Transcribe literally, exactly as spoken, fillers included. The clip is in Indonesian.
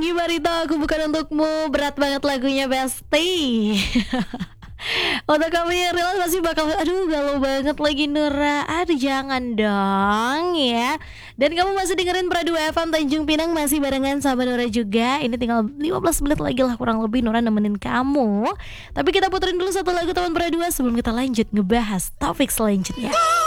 lagi Barita, aku bukan untukmu. Berat banget lagunya Besti. Untuk kamu yang real masih bakal aduh galau banget lagi Nura. Aduh jangan dong ya. Dan kamu masih dengerin Pradu F M Tanjung Pinang, masih barengan sama Nura juga. Ini tinggal lima belas menit lagi lah kurang lebih Nura nemenin kamu. Tapi kita puterin dulu satu lagu teman Pradu sebelum kita lanjut ngebahas topik selanjutnya.